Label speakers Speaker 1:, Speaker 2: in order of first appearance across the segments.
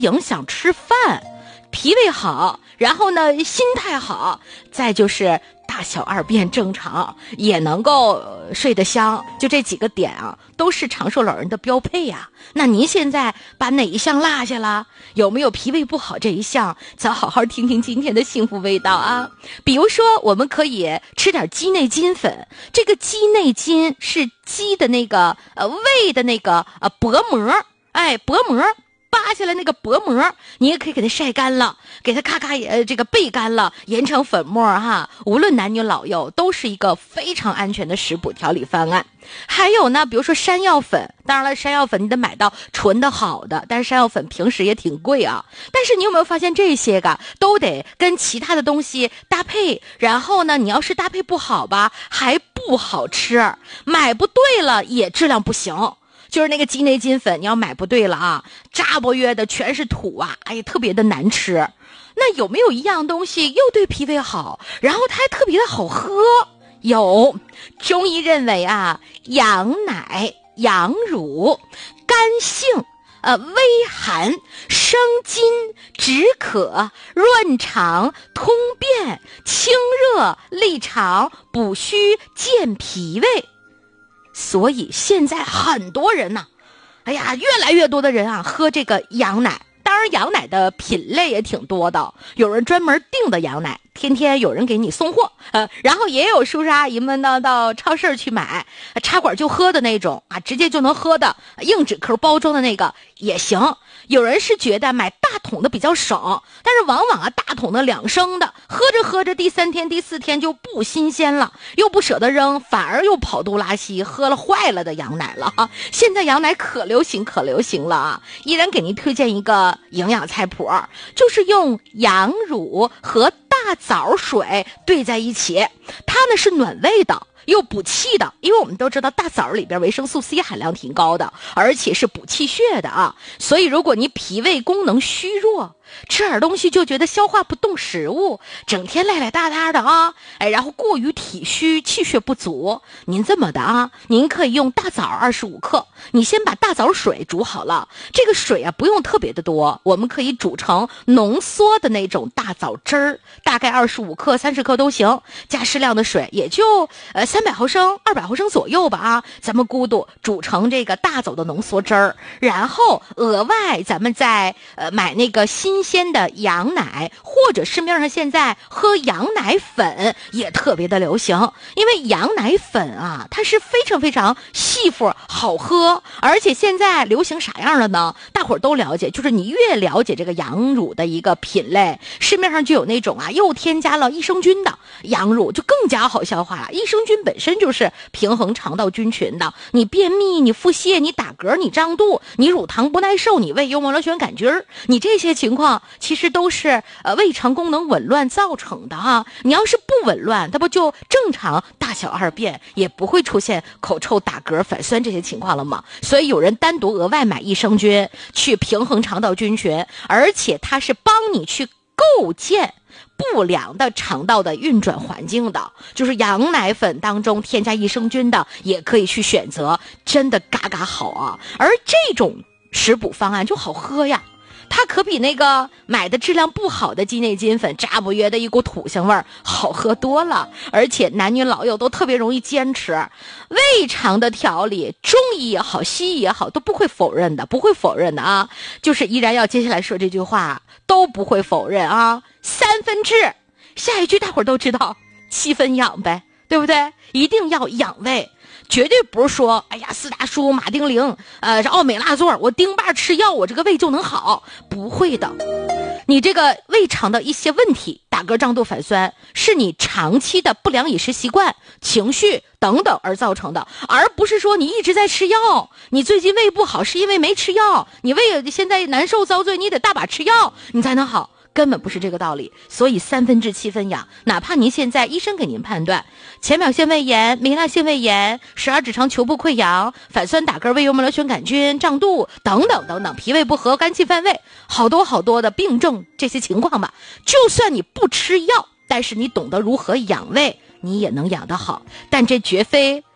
Speaker 1: 影响吃饭，脾胃好，然后呢心态好，再就是大小二便正常，也能够睡得香，就这几个点啊，都是长寿老人的标配呀。那您现在把哪一项落下了？有没有脾胃不好这一项？咱好好听听今天的幸福味道啊。比如说，我们可以吃点鸡内金粉，这个鸡内金是鸡的那个胃的那个薄膜，薄膜。扒下来那个薄膜，你也可以给它晒干了，给它咔咔这个焙干了，研成粉末哈。无论男女老幼，都是一个非常安全的食补调理方案。还有呢，比如说山药粉，当然了，山药粉你得买到纯的好的，但是山药粉平时也挺贵啊。但是你有没有发现这些个都得跟其他的东西搭配？然后呢，你要是搭配不好吧，还不好吃，买不对了也质量不行。就是那个鸡内金粉，你要买不对了啊，扎不约的全是土啊，哎呀，特别的难吃。那有没有一样东西又对脾胃好，然后它还特别的好喝？有，中医认为啊，羊奶、羊乳、甘性、微寒、生津、止渴、润肠、通便、清热、利肠、补虚、健脾胃。所以现在很多人呢，哎呀，越来越多的人啊喝这个羊奶。当然羊奶的品类也挺多的，有人专门订的羊奶，天天有人给你送货，然后也有叔叔阿姨们呢到超市去买，插管就喝的那种啊，直接就能喝的硬纸壳包装的那个也行。有人是觉得买大桶的比较省，但是往往啊大桶的2升的，喝着喝着第3天第4天就不新鲜了，又不舍得扔，反而又跑肚拉稀，喝了坏了的羊奶了哈。现在羊奶可流行了啊！依然给您推荐一个营养菜谱，就是用羊乳和大枣水兑在一起，它呢是暖胃的又补气的，因为我们都知道大枣里边维生素 C 含量挺高的，而且是补气血的啊。所以如果你脾胃功能虚弱，吃点东西就觉得消化不动食物，整天赖赖哒哒的啊，然后过于体虚，气血不足，您这么的啊，您可以用大枣25克，你先把大枣水煮好了，这个水啊不用特别的多，我们可以煮成浓缩的那种大枣汁儿，大概25克、30克都行，加适量的水，也就300毫升、200毫升左右吧啊，咱们咕嘟煮成这个大枣的浓缩汁儿，然后额外咱们再买那个新鲜的羊奶，或者市面上现在喝羊奶粉也特别的流行，因为羊奶粉啊，它是非常非常细肤好喝，而且现在流行啥样了呢？大伙儿都了解，就是你越了解这个羊乳的一个品类，市面上就有那种啊又添加了益生菌的羊乳，就更加好消化了。益生菌本身就是平衡肠道菌群的，你便秘、你腹泻、你打嗝、你胀肚、你乳糖不耐受、你胃幽门螺旋杆菌，你这些情况其实都是胃肠功能紊乱造成的哈。你要是不紊乱，它不就正常大小二便，也不会出现口臭、打嗝、反酸这些情况了吗？所以有人单独额外买益生菌去平衡肠道菌群，而且它是帮你去构建不良的肠道的运转环境的，就是羊奶粉当中添加益生菌的也可以去选择，真的嘎嘎好啊。而这种食补方案就好喝呀，它可比那个买的质量不好的鸡内金粉扎不约的一股土腥味儿好喝多了，而且男女老幼都特别容易坚持。胃肠的调理，中医也好，西医也好，都不会否认的啊。就是依然要接下来说这句话，都不会否认啊。3分治，下一句大伙儿都知道，7分养呗，对不对？一定要养胃。绝对不是说，哎呀，四大叔、马丁啉，这奥美拉唑，我丁瓣吃药，我这个胃就能好，不会的。你这个胃肠的一些问题，打嗝、胀肚、反酸，是你长期的不良饮食习惯、情绪等等而造成的，而不是说你一直在吃药。你最近胃不好是因为没吃药，你胃现在难受遭罪，你得大把吃药，你才能好。根本不是这个道理，所以3分治7分养。哪怕您现在医生给您判断浅表性胃炎、糜烂性胃炎、12指肠球部溃疡、反酸打嗝、胃幽门螺旋杆菌、胀肚等等等等，脾胃不和、肝气犯胃，好多的病症，这些情况吧，就算你不吃药，但是你懂得如何养胃，你也能养得好。但这绝非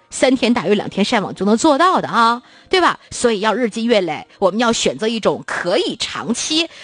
Speaker 1: 3天打鱼2天晒网就能做到的啊，对吧？所以要日积月累，我们要选择一种可以长期